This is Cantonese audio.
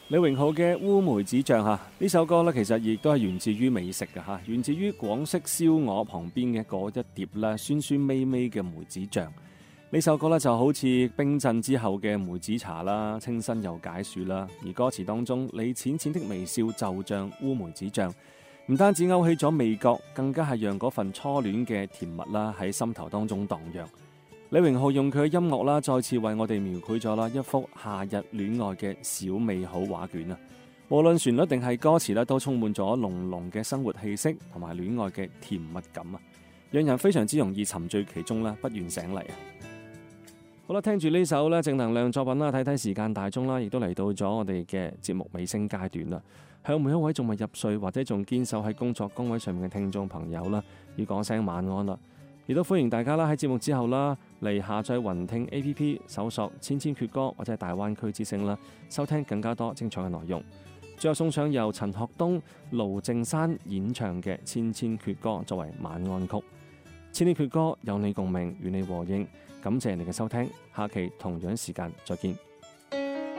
李榮浩嘅烏梅子醬嚇，呢首歌呢，其實亦都係源自於美食嘅嚇，源自於廣式燒鵝旁邊嘅嗰一碟咧酸酸味味嘅梅子醬。呢首歌呢，就好似冰鎮之後嘅梅子茶啦，清新又解暑啦。而歌詞當中，你淺淺的微笑就像烏梅子醬，唔單止勾起咗味覺，更加係讓嗰份初戀嘅甜蜜啦喺心頭當中蕩漾。李榮浩用佢嘅音樂啦，再次為我哋描繪咗啦一幅夏日戀愛嘅小美好畫卷啊！無論旋律定係歌詞咧，都充滿咗濃濃嘅生活氣息同埋戀愛嘅甜蜜感啊，讓人非常之容易沉醉其中啦，不願醒嚟啊！好啦，聽住呢首咧正能量作品啦，睇睇時間大鐘啦，亦都嚟到咗我哋嘅節目尾聲階段啦。向每一位仲未入睡或者仲堅守喺工作崗位上面嘅聽眾朋友啦，要講聲晚安啦。亦都歡迎大家啦喺節目之後啦嚟下載雲聽 A.P.P. 搜索千千闕歌或者係大灣區之聲啦，收聽更加多精彩嘅內容。最後送上由陳學冬、盧靖姍演唱嘅千千闕歌作為晚安曲。千千闕歌有你共鳴，與你和應。感謝你嘅收聽，下期同樣時間再見。